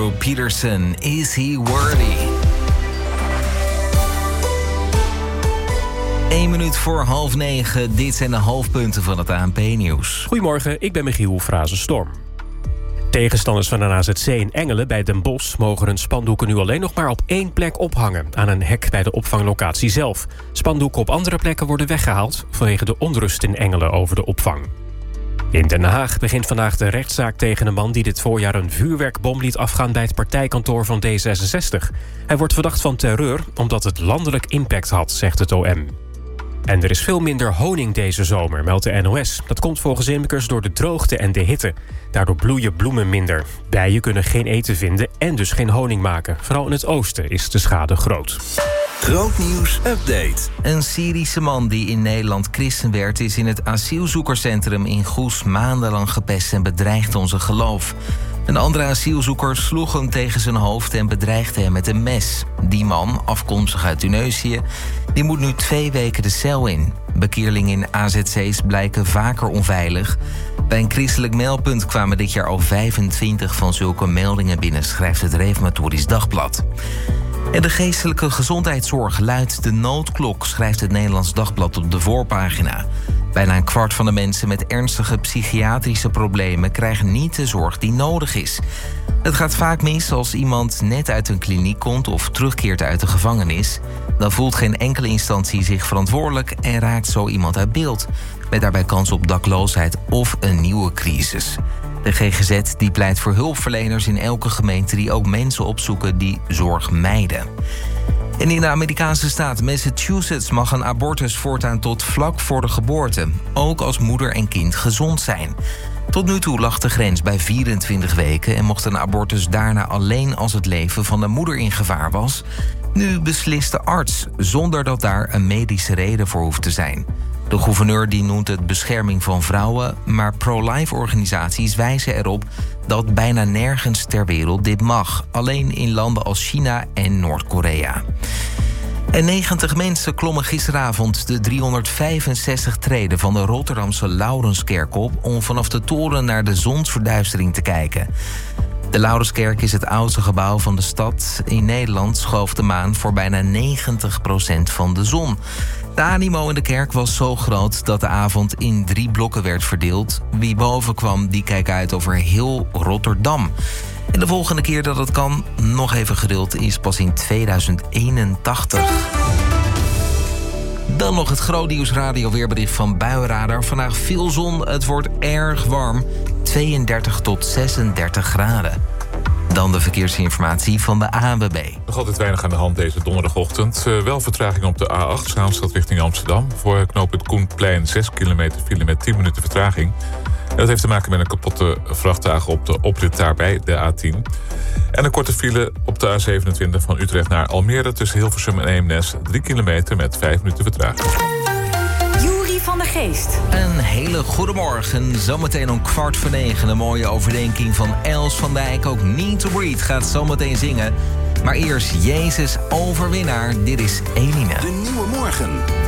Andrew Peterson, Is He Worthy? 1 minuut voor 8:30. Dit zijn de hoofdpunten van het ANP-nieuws. Goedemorgen, ik ben Michiel Frazenstorm. Tegenstanders van een AZC in Engelen bij Den Bosch mogen hun spandoeken nu alleen nog maar op 1 plek ophangen, aan een hek bij de opvanglocatie zelf. Spandoeken op andere plekken worden weggehaald vanwege de onrust in Engelen over de opvang. In Den Haag begint vandaag de rechtszaak tegen een man die dit voorjaar een vuurwerkbom liet afgaan bij het partijkantoor van D66. Hij wordt verdacht van terreur omdat het landelijk impact had, zegt het OM. En er is veel minder honing deze zomer, meldt de NOS. Dat komt volgens imkers door de droogte en de hitte. Daardoor bloeien bloemen minder. Bijen kunnen geen eten vinden en dus geen honing maken. Vooral in het oosten is de schade groot. Grootnieuws update. Een Syrische man die in Nederland christen werd, is in het asielzoekerscentrum in Goes maandenlang gepest en bedreigde onze geloof. Een andere asielzoeker sloeg hem tegen zijn hoofd en bedreigde hem met een mes. Die man, afkomstig uit Tunesië, die moet nu 2 weken de cel in. Bekeerlingen in AZC's blijken vaker onveilig. Bij een christelijk meldpunt kwamen dit jaar al 25 van zulke meldingen binnen, schrijft het Reformatorisch Dagblad. En de geestelijke gezondheidszorg luidt de noodklok, schrijft het Nederlands Dagblad op de voorpagina. Bijna een kwart van de mensen met ernstige psychiatrische problemen krijgen niet de zorg die nodig is. Het gaat vaak mis als iemand net uit een kliniek komt of terugkeert uit de gevangenis. Dan voelt geen enkele instantie zich verantwoordelijk en raakt zo iemand uit beeld, met daarbij kans op dakloosheid of een nieuwe crisis. De GGZ die pleit voor hulpverleners in elke gemeente die ook mensen opzoeken die zorg mijden. En in de Amerikaanse staat Massachusetts mag een abortus voortaan tot vlak voor de geboorte, ook als moeder en kind gezond zijn. Tot nu toe lag de grens bij 24 weken en mocht een abortus daarna alleen als het leven van de moeder in gevaar was. Nu beslist de arts, zonder dat daar een medische reden voor hoeft te zijn. De gouverneur die noemt het bescherming van vrouwen, maar pro-life organisaties wijzen erop dat bijna nergens ter wereld dit mag. Alleen in landen als China en Noord-Korea. En 90 mensen klommen gisteravond de 365 treden van de Rotterdamse Laurenskerk op om vanaf de toren naar de zonsverduistering te kijken. De Laurenskerk is het oudste gebouw van de stad. In Nederland schoof de maan voor bijna 90% van de zon. De animo in de kerk was zo groot dat de avond in 3 blokken werd verdeeld. Wie boven kwam, die kijkt uit over heel Rotterdam. En de volgende keer dat het kan, nog even geduld, is pas in 2081. Dan nog het grootnieuws radioweerbericht van Buienradar. Vandaag veel zon, het wordt erg warm. 32 tot 36 graden. Dan de verkeersinformatie van de ANWB. Nog altijd weinig aan de hand deze donderdagochtend. Wel vertraging op de A8, Zaanstad richting Amsterdam. Voor knooppunt Koenplein 6 kilometer file met 10 minuten vertraging. En dat heeft te maken met een kapotte vrachtwagen op de oprit daarbij, de A10. En een korte file op de A27 van Utrecht naar Almere tussen Hilversum en Eemnes. 3 kilometer met 5 minuten vertraging. Van de Geest. Een hele goede morgen. Zometeen om 8:45 een mooie overdenking van Els van Dijk. Ook Need to Breathe gaat zometeen zingen. Maar eerst Jezus overwinnaar. Dit is Eline. De nieuwe morgen.